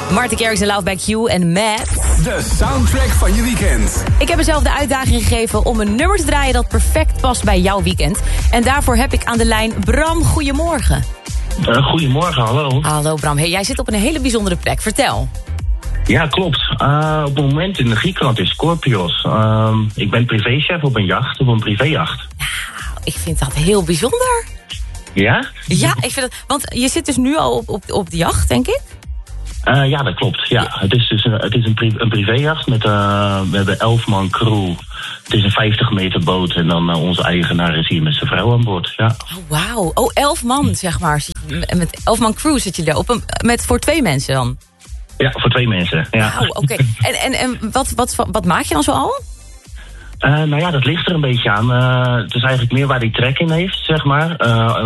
Martin Garrix en Love Back You en Matt. De soundtrack van je weekend. Ik heb mezelf de uitdaging gegeven om een nummer te draaien dat perfect past bij jouw weekend. En daarvoor heb ik aan de lijn Bram. Goedemorgen. Goedemorgen, hallo. Hallo Bram. Hey, jij zit op een hele bijzondere plek. Vertel. Ja, klopt. Op het moment in de Griekenland is Scorpios. Ik ben privéchef op een jacht, op een privéjacht. Nou, ik vind dat heel bijzonder. Ja? Ja, ik vind dat. Want je zit dus nu al op de jacht, denk ik? Ja, dat klopt. Ja. Het is dus een privéjacht met we hebben 11 man crew. Het is een 50 meter boot en dan onze eigenaar is hier met zijn vrouw aan boord. Ja. Oh, wauw. Oh, 11 man, zeg maar. Met 11 man crew zit je daar. Voor 2 mensen dan? Ja, voor 2 mensen. Ja. Wauw, oké. En wat maak je dan zo al? Nou ja, dat ligt er een beetje aan. Het is eigenlijk meer waar hij trek in heeft, zeg maar.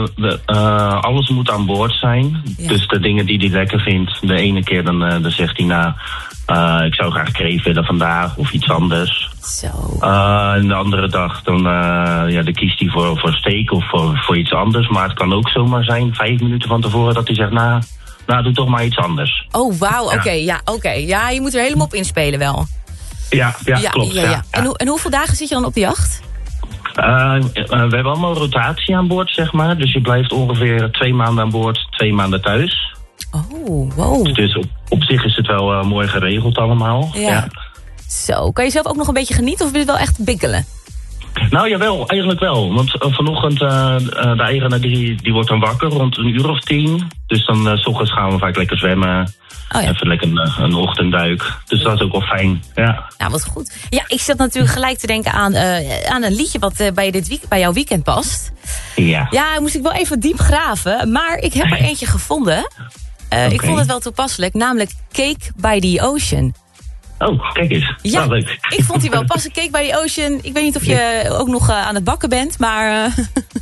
Alles moet aan boord zijn. Ja. Dus de dingen die hij lekker vindt. De ene keer dan zegt hij, nou, ik zou graag kreeft willen vandaag of iets anders. Zo. En de andere dag dan kiest hij voor steak of voor iets anders. Maar het kan ook zomaar zijn, 5 minuten van tevoren, dat hij zegt, nou, doe toch maar iets anders. Oh, wauw, oké. Ja, je moet er helemaal op inspelen wel. Ja, klopt. Ja. En hoeveel dagen zit je dan op de jacht? We hebben allemaal rotatie aan boord, zeg maar. Dus je blijft ongeveer 2 maanden aan boord, 2 maanden thuis. Oh, wow. Dus op zich is het wel mooi geregeld allemaal. Ja. Zo, kan je zelf ook nog een beetje genieten of ben je wel echt bikkelen? Nou, jawel, eigenlijk wel. Want vanochtend, de eigenaar die wordt dan wakker rond 10:00. Dus dan 's ochtends gaan we vaak lekker zwemmen. Oh ja. Even lekker een ochtendduik. Dus dat is ook wel fijn, ja. Nou, wat goed. Ja, ik zat natuurlijk gelijk te denken aan een liedje wat bij jouw weekend past. Ja. Ja, moest ik wel even diep graven. Maar ik heb er eentje gevonden. Okay. Ik vond het wel toepasselijk. Namelijk Cake by the Ocean. Oh, kijk eens. Ja, leuk. Ik vond die wel passen. Cake by the Ocean. Ik weet niet of je ook nog aan het bakken bent, maar...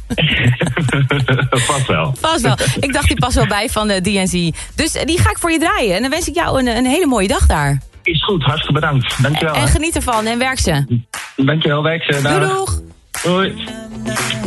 Vast wel. Vast wel. Ik dacht, die past wel bij van de DNC. Dus die ga ik voor je draaien. En dan wens ik jou een hele mooie dag daar. Is goed, hartstikke bedankt. Dankjewel. En geniet ervan en werk ze. Dankjewel, werk ze. Doei, doeg. Doei.